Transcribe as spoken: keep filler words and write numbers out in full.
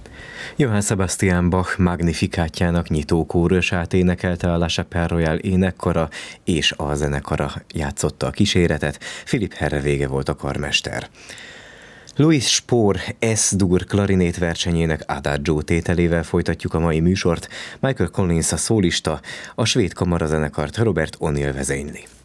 Johann Sebastian Bach Magnificátjának nyitó kórusát énekelte a La Chapelle Royale énekkara, és a zenekara játszotta a kíséretet, Philipp Herrewege volt a karmester. Louis Spohr S-dur klarinét versenyének Adagio tételével folytatjuk a mai műsort. Michael Collins a szólista, a svéd kamarazenekart Robert O'Neill vezényli.